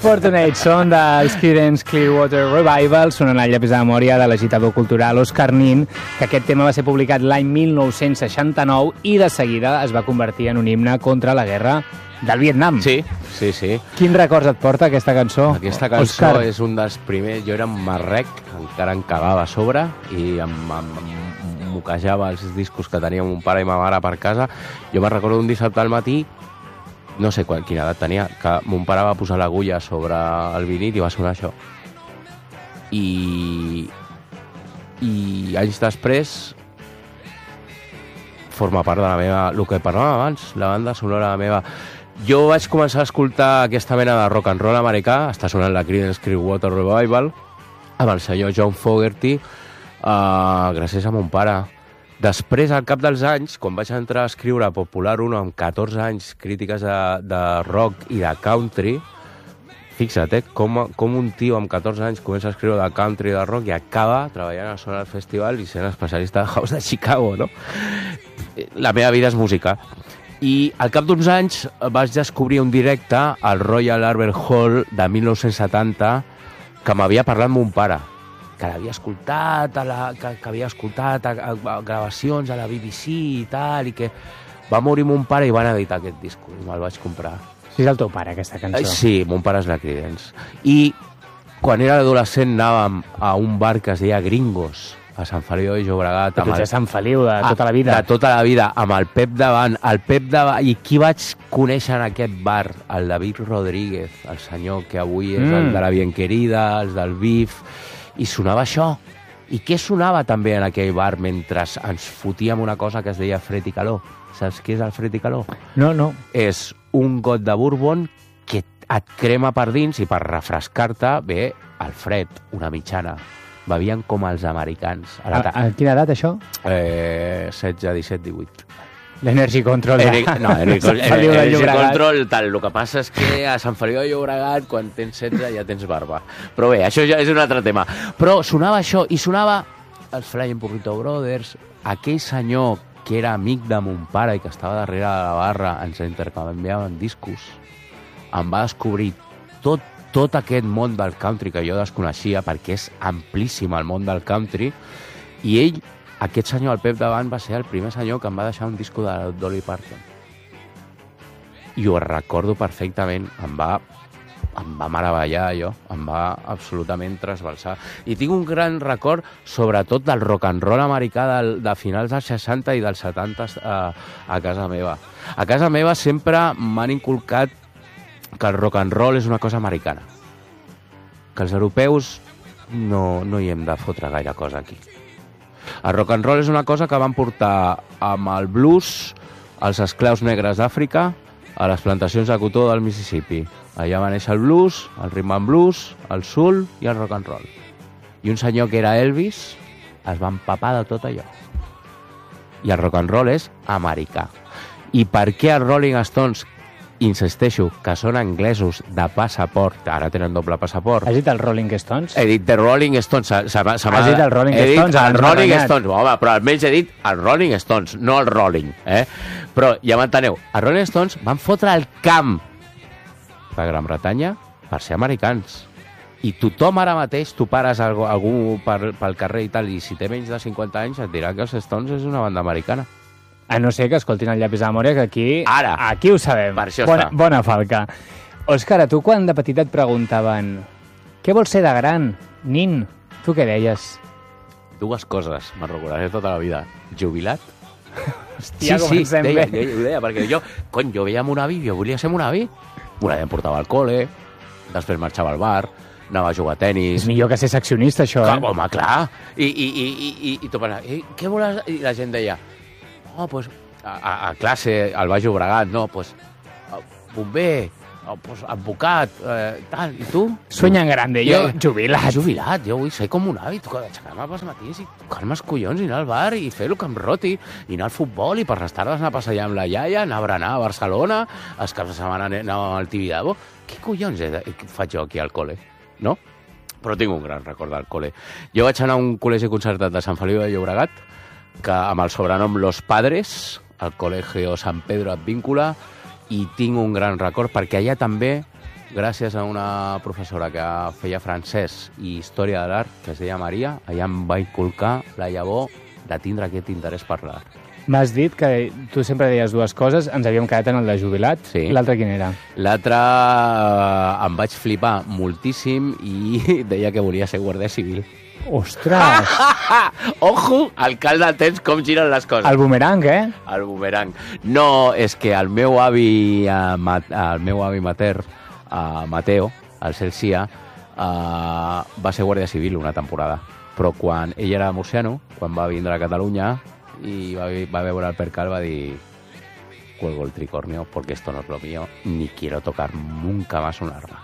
Fortunate són dels Creedence Clearwater Revival, sonen al llapis de memòria de l'agitador cultural Oscar Nin, que aquest tema va ser publicat l'any 1969 i de seguida es va convertir en un himne contra la guerra del Vietnam. Sí. Quin records et porta aquesta cançó? Aquesta cançó Òscar? És un dels primers... Jo era un marrec, encara em cagava a sobre i em moquejava els discos que tenia mon pare i ma mare per casa. Jo me'n recordo un dissabte al matí, no sé quina edat tenia, que mon pare va posar l'agulla sobre el vinil i va sonar això. I anys després forma part de la meva... El que parlàvem abans, la banda sonora meva. Jo vaig començar a escoltar aquesta mena de rock and roll americà, està sonant la Creedence Clearwater Revival, amb el senyor John Fogerty, gràcies a mon pare. Després, al cap dels anys, quan vaig entrar a escriure a Popular 1 amb 14 anys, crítiques de rock i de country, fixa't, com un tio amb 14 anys comença a escriure de country i de rock i acaba treballant a Sonar Festival i sent especialista de house de Chicago, no? La meva vida és música. I al cap d'uns anys vaig descobrir un directe al Royal Albert Hall de 1970 que m'havia parlat mon pare, que l'havia escoltat, que havia escoltat a gravacions a la BBC i tal, i que va morir mon pare i van editar aquest disc, i me'l vaig comprar. Sí, és el teu pare, aquesta cançó. Sí, mon pare és la Creedence. I quan era adolescent anàvem a un bar que es deia Gringos, a Sant Feliu de Llobregat. Però tu ets Sant Feliu de tota la vida. De tota la vida, amb el Pep davant. I qui vaig conèixer en aquest bar? El David Rodríguez, el senyor que avui és el de la Bienquerida, els del Bif, i sonava això. I què sonava també en aquell bar mentre ens fotíem una cosa que es deia fred i calor? Saps què és el fred i calor? No. És un got de bourbon que et crema per dins i per refrescar-te ve el fred, una mitjana. Bevien com els americans. A quina edat, això? 16, 17, 18. L'Energy Control. Energy Control, tal. El que passa és que a Sant Feliu de Llobregat, quan tens 16, ja tens barba. Però bé, això ja és un altre tema. Però sonava això, i sonava els Flying Burrito Brothers, aquell senyor que era amic de mon pare i que estava darrere de la barra, ens intercanviaven discos, em va descobrir tot aquest món del country que jo desconeixia, perquè és amplíssim el món del country, i ell, aquest senyor, el Pep davant, va ser el primer senyor que em va deixar un disco de Dolly Parton. I ho recordo perfectament, em va meravellar allò, em va absolutament trasbalsar. I tinc un gran record, sobretot del rock and roll americà de finals dels 60 i dels 70 a casa meva. A casa meva sempre m'han inculcat que el rock and roll és una cosa americana, que els europeus no hi hem de fotre gaire cosa aquí. El rock and roll és una cosa que van portar amb el blues als esclaus negres d'Àfrica a les plantacions de cotó del Mississippi. Allà va néixer el blues, el rhythm and blues, el soul i el rock and roll. I un senyor que era Elvis es va empapar de tot allò. I el rock and roll és americà. I per què els Rolling Stones, insisteixo, que són anglesos de passaport, ara tenen doble passaport. Has dit els Rolling Stones? He dit The Rolling Stones. Has dit els Rolling Stones? He dit els Rolling Stones. Home, però almenys he dit els Rolling Stones, no el Rolling. Però ja m'enteneu, els Rolling Stones van fotre el camp de Gran Bretanya per ser americans. I tothom ara mateix, tu pares algú pel carrer i tal, i si té menys de 50 anys et dirà que els Stones és una banda americana. A no ser que escoltin el llapis de memòria, que aquí... Ara! Aquí ho sabem. Per això està. Bona falca. Òscar, a tu quan de petit et preguntaven què vols ser de gran, nin? Tu què deies? Dues coses, me'n recordaré tota la vida. Jubilat? Hòstia, sí, deia, ho deia, perquè jo veia mon avi, jo volia ser mon avi. Mon avi em portava al col·le, després marxava al bar, anava a jugar a tenis... És millor que ser seccionista, això, clar, home, clar. I tu pensaves, què vols... I la gent deia... No, pues, a classe, al Baix Llobregat, no, pues, bomber, pues, advocat, tal, i tu? Sueña en grande, jo jubilat. Jubilat, jo vull ser com un avi, aixecar-me pels matins i tocar-me els collons i anar al bar i fer el que em roti, i anar al futbol i per les tardes anar a passejar amb la iaia, anar a berenar a Barcelona, els caps de setmana anàvem al Tibidabo. Què collons faig jo aquí al col·le, no? Però tinc un gran record del col·le. Jo vaig anar a un col·legi concertat de Sant Feliu de Llobregat, que amb el sobrenom Los Padres, al Colegio San Pedro Advíncula, i tinc un gran record perquè allà també gràcies a una professora que feia francès i història de l'art, que es deia Maria, allà em va inculcar la llavor de tindre aquest interès per l'art. M'has dit que tu sempre deies dues coses, ens havíem quedat en el de jubilat. Sí. L'altre quin era? L'altre em vaig flipar moltíssim i deia que volia ser guàrdia civil. Ostres! Ojo, alcalde, tens com giren les coses. El bumerang, El bumerang. No, és que el meu avi mater, Mateo, el Celsia, va ser guàrdia civil una temporada. Però quan ell era murciano, quan va vindre a Catalunya i va veure el percal, va dir: cuelgo el tricornio porque esto no es lo mío, ni quiero tocar nunca más un arma.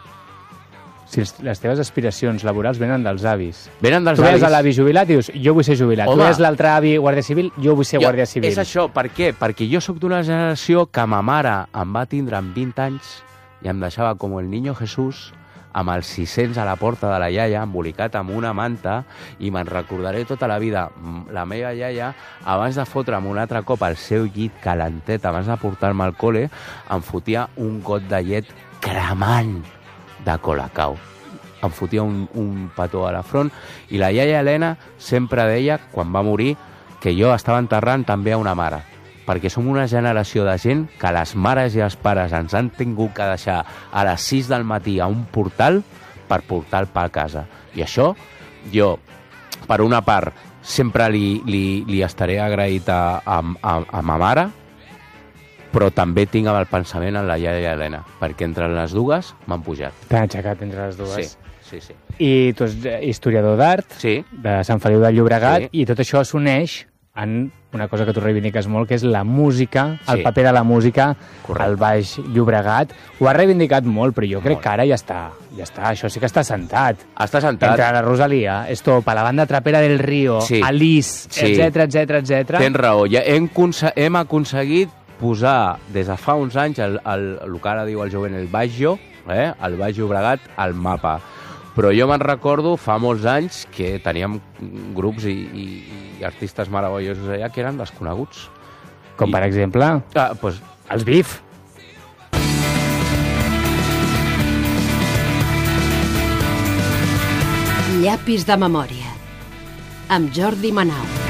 Si les teves aspiracions laborals venen dels avis. Venen dels avis. Tu veies a l'avi jubilat i dius, jo vull ser jubilat. Home. Tu veies l'altre avi guàrdia civil, jo vull ser guàrdia civil. És això, per què? Perquè jo sóc d'una generació que ma mare em va tindre amb 20 anys i em deixava com el niño Jesús amb els 600 a la porta de la iaia, embolicat amb una manta, i me'n recordaré tota la vida. La meva iaia, abans de fotre'm un altre cop al seu llit calentet, abans de portar-me al col·le, em fotia un got de llet cremant de Colacao. Em fotia un petó a la front, i la iaia Helena sempre deia, quan va morir, que jo estava enterrant també a una mare, perquè som una generació de gent que les mares i els pares ens han tingut que deixar a les 6 del matí a un portal per portar el pa a casa. I això, jo, per una part, sempre li estaré agraït a ma mare, però també tinc el pensament en la iaia Helena, perquè entre les dues m'han pujat. T'han aixecat entre les dues. Sí. I tu ets historiador d'art, de Sant Feliu de Llobregat, i tot això s'uneix en una cosa que tu reivindiques molt, que és la música, el paper de la música al Baix Llobregat. Ho has reivindicat molt, però jo crec que ara ja està, això sí que està sentat. Està sentat. Entre la Rosalia, Estopa, la banda trapera del Río, Alice, etc. Tens raó, ja hem aconseguit posar des de fa uns anys el que ara diu el jovent, el Baixo, el Baix Llobregat, al mapa. Però jo me'n recordo fa molts anys que teníem grups i artistes meravellosos allà que eren desconeguts. Com per exemple? Els Bif. Llapis de memòria, amb Jordi Manau.